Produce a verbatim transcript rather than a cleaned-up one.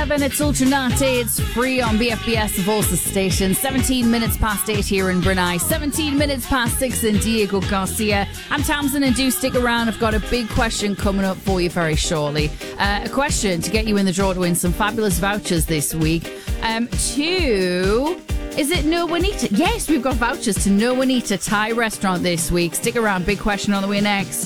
seven, it's Ultranate. It's free on B F B S, the voice of station. seventeen minutes past eight here in Brunei. seventeen minutes past six in Diego Garcia. I'm Tamsin, and do stick around. I've got a big question coming up for you very shortly. Uh, a question to get you in the draw to win some fabulous vouchers this week. Um, to... Is it No Juanita? Yes, we've got vouchers to No Juanita Thai restaurant this week. Stick around. Big question on the way next.